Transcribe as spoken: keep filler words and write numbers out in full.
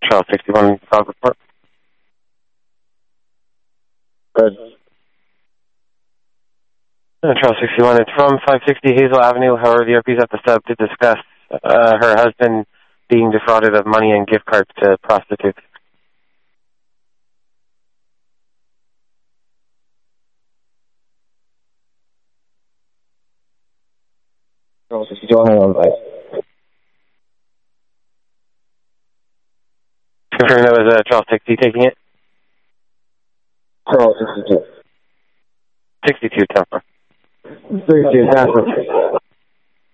Charles sixty-one, Frog Report. Good. Uh, Charles sixty-one, it's from five sixty Hazel Avenue. However, the R P's at the sub to discuss uh, her husband being defrauded of money and gift cards to prostitutes. Charles sixty-one, hang on, bye. Confirming that was uh, Charles sixty taking it? Charles sixty-two. sixty-two, Temper. sixty-two, Temper.